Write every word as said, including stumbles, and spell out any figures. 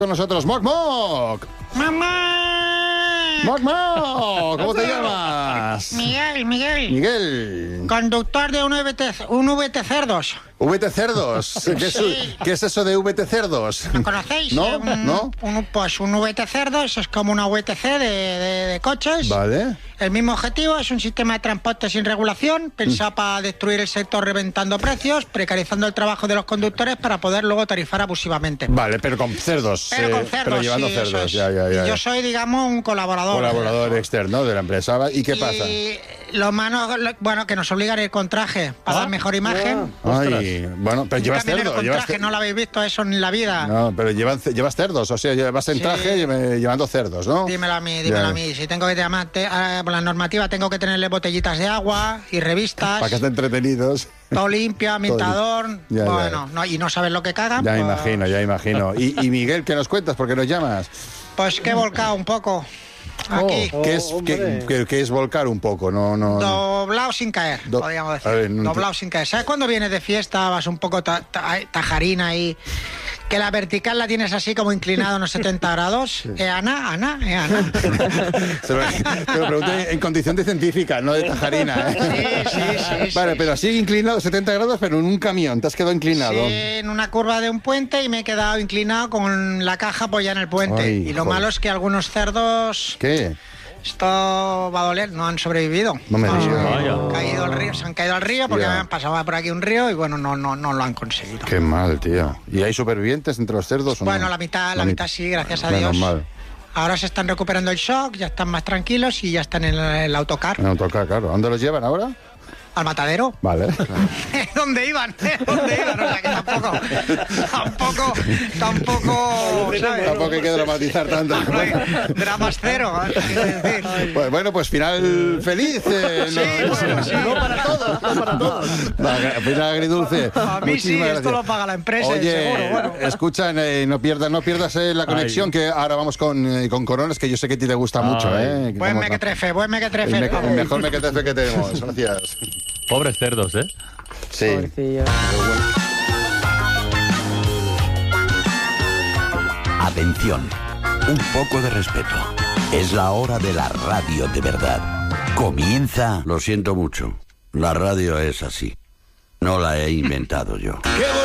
Con nosotros, Moc Moc. ¡Mamá! Moc Moc, ¿cómo te llamas? Miguel, Miguel. Miguel. Conductor de un V T, un V T Cerdos. V T Cerdos. ¿Qué es, Sí. ¿Qué es eso de V T Cerdos? ¿Lo conocéis? ¿No? Eh, un, ¿No? Un, pues un V T Cerdos es como una V T C de, de, de coches. Vale. El mismo objetivo es un sistema de transporte sin regulación, pensado mm. para destruir el sector reventando precios, precarizando el trabajo de los conductores para poder luego tarifar abusivamente. Vale, pero con cerdos. Pero eh, con cerdos, pero llevando sí, cerdos. Es. Ya, ya, ya, y ya. yo soy, digamos, un colaborador. Colaborador externo de la empresa. ¿Y qué y pasa? Lo malo, lo, bueno, que nos obligan a ir con traje para ¿Ah? dar mejor imagen. Ay, bueno, pero llevas cerdos. Con llevas traje, cer... no lo habéis visto eso en la vida. No, pero llevan, llevas cerdos, o sea, llevas en traje sí. llevando cerdos, ¿no? Dímelo a mí, dímelo ya. a mí. Si tengo que llamar, te, uh, por la normativa tengo que tenerle botellitas de agua y revistas. Para que estén entretenidos. Todo limpio, ambientador. Ya, bueno, ya. No, y no sabes lo que cagan. Ya pues... imagino, ya imagino. Y, y Miguel, ¿qué nos cuentas? ¿Por qué nos llamas? Pues que he volcado un poco. Aquí. Oh, ¿Qué, es, qué, qué, ¿Qué es volcar un poco? No, no, Doblado sin caer, Do podríamos decir. Ver, no Doblado te... sin caer. ¿Sabes cuando vienes de fiesta, vas un poco ta ta tajarina y que la vertical la tienes así como inclinado unos setenta grados? Sí. ¿Eh, Ana? ¿Ana? ¿Eh, Ana? Se lo, te lo pregunté en condición de científica, no de tajarina. ¿eh? Sí, sí, sí. Vale, sí. pero así inclinado setenta grados, pero en un camión. ¿Te has quedado inclinado? Sí, en una curva de un puente y me he quedado inclinado con la caja apoyada en el puente. Ay, y lo joder. malo es que algunos cerdos... ¿Qué? Esto va a doler, no han sobrevivido. No me digas. No, caído al río, se han caído al río porque me han pasado por aquí un río y bueno, no, no, no lo han conseguido. Qué mal, tío. ¿Y hay supervivientes entre los cerdos o no? Bueno, la mitad, la, la mitad sí, gracias a Menos Dios. Mal. Ahora se están recuperando el shock, ya están más tranquilos y ya están en el, el autocar. En el autocar, claro. ¿Dónde los llevan ahora? Al matadero. Vale. ¿Dónde iban? ¿Dónde iban? O sea que tampoco, tampoco, tampoco, ¿sabes? Tampoco hay que dramatizar tanto. No hay dramas cero. Pues bueno, pues final feliz. Eh, sí, no, bueno, sí. No para todos, no para todos. Va, final agridulce. A mí sí, gracias. Esto lo paga la empresa. Oye, seguro, bueno. escucha, eh, no pierdas, no pierdas eh, la conexión. Ay. Que ahora vamos con, eh, con Coronas, que yo sé que a ti te gusta Ay. mucho. Eh, buen mequetrefe, buen mequetrefe. El, me, el mejor mequetrefe que tenemos. Gracias. Pobres cerdos, ¿eh? Sí. Pobrecillo. Atención, un poco de respeto. Es la hora de la radio de verdad. Comienza... Lo siento mucho. La radio es así. No la he inventado yo.